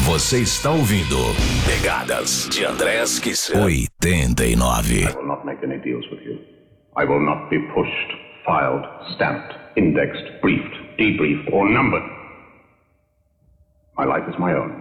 Você está ouvindo Pegadas de André Kisser. 89. I will not make any deals with you. I will not be pushed, filed, stamped, indexed, briefed, debriefed, or numbered. My life is my own.